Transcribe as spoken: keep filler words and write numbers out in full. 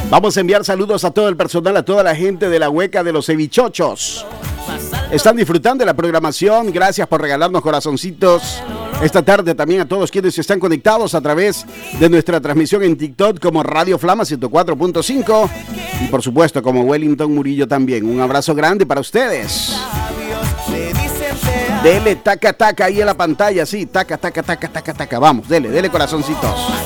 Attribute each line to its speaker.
Speaker 1: Vamos a enviar saludos a todo el personal, a toda la gente de la Hueca de los Cevichochos. Están disfrutando de la programación. Gracias por regalarnos corazoncitos esta tarde. También a todos quienes están conectados a través de nuestra transmisión en TikTok como Radio Flama ciento cuatro punto cinco y por supuesto como Wellington Murillo también. Un abrazo grande para ustedes. Dele taca taca ahí en la pantalla, sí, taca taca taca taca taca. Vamos, dele, dele corazoncitos.